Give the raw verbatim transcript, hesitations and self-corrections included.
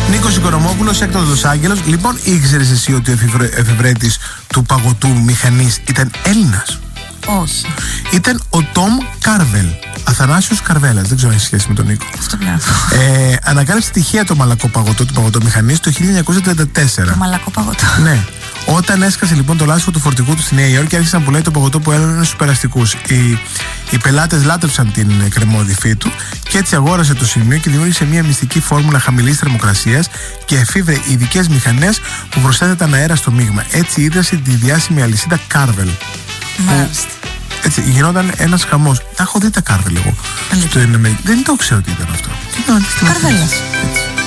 Νίκος Οικονομόπουλος, έκτοτος άγγελος. Λοιπόν, ήξερες εσύ ότι ο εφευρέτης του παγωτού μηχανής ήταν Έλληνας? Όχι. Ήταν ο Τόμ Κάρβελ. Αθανάσιος Καρβέλας, δεν ξέρω αν έχει σχέση με τον Νίκο. Αυτό πλάω. Ε, ανακάλυψε τυχαία το μαλακό παγωτό του παγωτομηχανής το χίλια εννιακόσια τριάντα τέσσερα. Το μαλακό παγωτό. Ναι. Όταν έσκασε λοιπόν το λάστιχο του φορτηγού του στη Νέα Υόρκη, άρχισε να πουλάει το παγωτό που έλεγαν στους περαστικούς. Οι, οι πελάτες λάτρεψαν την κρεμόδι του και έτσι αγόρασε το σημείο και δημιούργησε μια μυστική φόρμουλα χαμηλής θερμοκρασίας και εφήβρε ειδικές μηχανές που προσθέτουν αέρα στο μείγμα. Έτσι ίδρυσε τη διάσημη αλυσίδα Carvel. Μάλιστα. Έτσι γινόταν ένας χαμός. Τα έχω δει τα Carvel εγώ. Στο, δεν το ξέρω τι ήταν αυτό. Καρβέλας.